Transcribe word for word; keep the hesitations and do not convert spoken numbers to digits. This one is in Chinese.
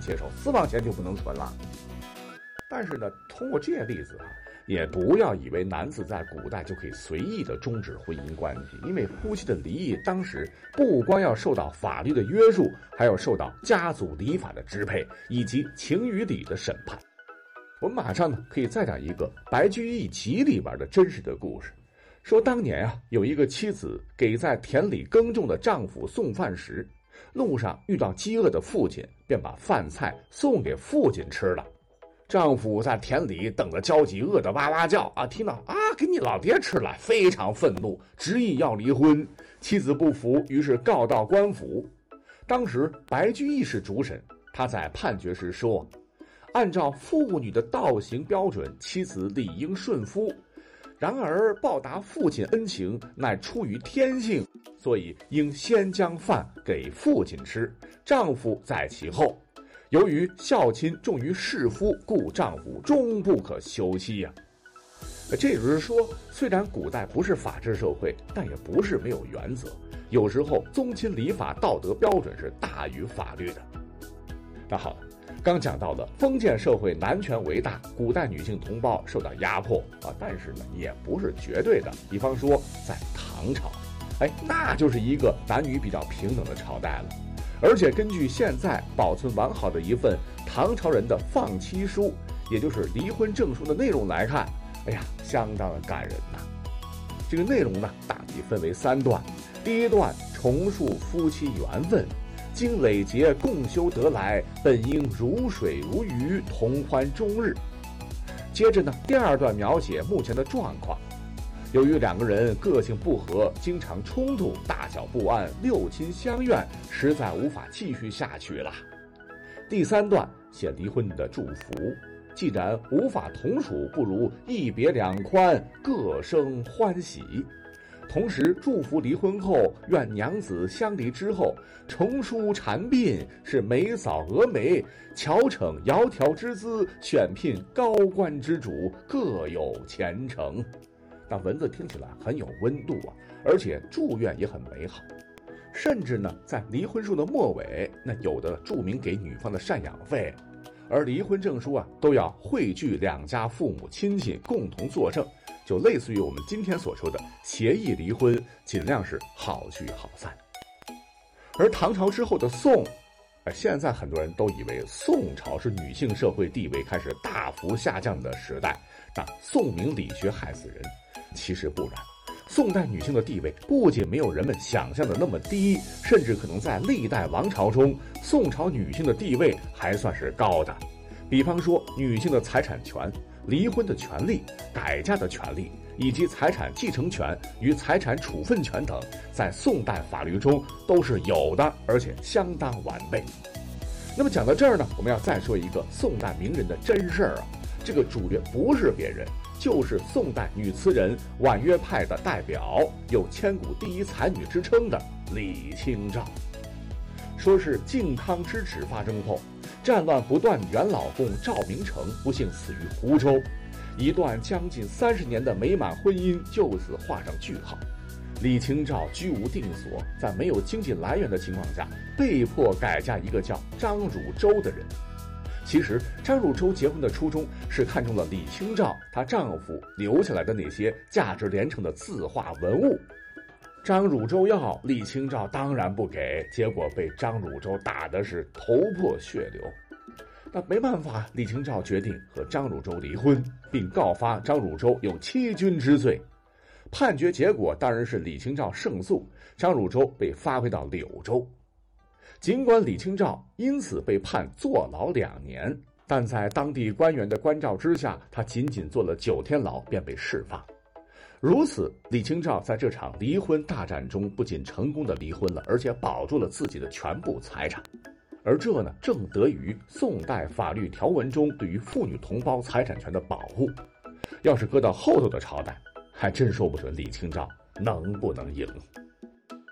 接受，私房钱就不能存了。但是呢，通过这些例子啊，也不要以为男子在古代就可以随意的终止婚姻关系，因为夫妻的离异当时不光要受到法律的约束，还要受到家族礼法的支配以及情与理的审判。我们马上呢可以再讲一个《白居易集》里边的真实的故事，说当年啊有一个妻子给在田里耕种的丈夫送饭时，路上遇到饥饿的父亲，便把饭菜送给父亲吃了。丈夫在田里等着焦急，饿得哇哇叫啊！听到啊给你老爹吃了，非常愤怒，执意要离婚。妻子不服，于是告到官府。当时白居易是主审，他在判决时说：按照妇女的道行标准，妻子理应顺夫，然而报答父亲恩情乃出于天性，所以应先将饭给父亲吃，丈夫在其后。由于孝亲重于事夫，故丈夫终不可休妻呀、啊。这也就是说，虽然古代不是法治社会，但也不是没有原则。有时候宗亲礼法道德标准是大于法律的。那好了，刚讲到了封建社会男权为大，古代女性同胞受到压迫啊，但是呢也不是绝对的。比方说在唐朝，哎，那就是一个男女比较平等的朝代了。而且根据现在保存完好的一份唐朝人的放妻书，也就是离婚证书的内容来看，哎呀，相当的感人呐。这个内容呢，大体分为三段。第一段重述夫妻缘分，经累劫共修得来，本应如水如鱼，同欢终日。接着呢，第二段描写目前的状况。由于两个人个性不合，经常冲突，大小不安，六亲相怨，实在无法继续下去了。第三段写离婚的祝福，既然无法同处，不如一别两宽，各生欢喜。同时祝福离婚后，愿娘子相离之后，重梳缠鬓，是眉扫蛾眉，巧逞窈窕之姿，选聘高官之主，各有前程。那文字听起来很有温度啊，而且祝愿也很美好。甚至呢，在离婚书的末尾，那有的注明给女方的赡养费，而离婚证书啊，都要汇聚两家父母亲戚共同作证，就类似于我们今天所说的协议离婚，尽量是好聚好散。而唐朝之后的宋，现在很多人都以为宋朝是女性社会地位开始大幅下降的时代，那宋明理学害死人。其实不然，宋代女性的地位不仅没有人们想象的那么低，甚至可能在历代王朝中，宋朝女性的地位还算是高的。比方说女性的财产权、离婚的权利、改嫁的权利，以及财产继承权与财产处分权等，在宋代法律中都是有的，而且相当完备。那么讲到这儿呢，我们要再说一个宋代名人的真事儿啊，这个主角不是别人，就是宋代女词人婉约派的代表，有千古第一才女之称的李清照。说是靖康之耻发生后，战乱不断，原老公赵明诚不幸死于湖州，一段将近三十年的美满婚姻就此画上句号。李清照居无定所，在没有经济来源的情况下，被迫改嫁一个叫张汝舟的人。其实张汝舟结婚的初衷是看中了李清照她丈夫留下来的那些价值连城的字画文物。张汝舟要，李清照当然不给，结果被张汝舟打的是头破血流。那没办法，李清照决定和张汝舟离婚，并告发张汝舟有欺君之罪。判决结果当然是李清照胜诉，张汝舟被发回到柳州。尽管李清照因此被判坐牢两年，但在当地官员的关照之下，他仅仅坐了九天牢便被释放。如此，李清照在这场离婚大战中不仅成功的离婚了，而且保住了自己的全部财产。而这呢，正得益于宋代法律条文中对于妇女同胞财产权的保护。要是搁到后头的朝代，还真说不准李清照能不能赢。